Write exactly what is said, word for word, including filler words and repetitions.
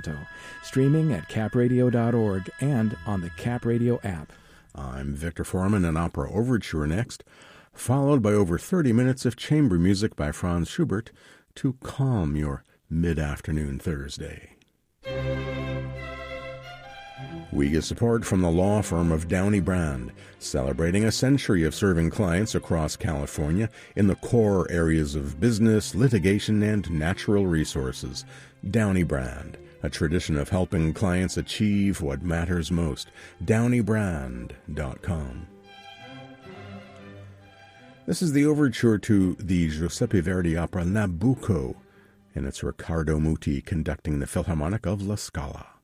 Toronto, streaming at cap radio dot org and on the Cap Radio app. I'm Victor Foreman, an opera overture next, followed by over thirty minutes of chamber music by Franz Schubert to calm your mid-afternoon Thursday. We get support from the law firm of Downey Brand, celebrating a century of serving clients across California in the core areas of business, litigation, and natural resources. Downey Brand, a tradition of helping clients achieve what matters most. downey brand dot com. This is the overture to the Giuseppe Verdi opera Nabucco, and it's Riccardo Muti conducting the Philharmonic of La Scala.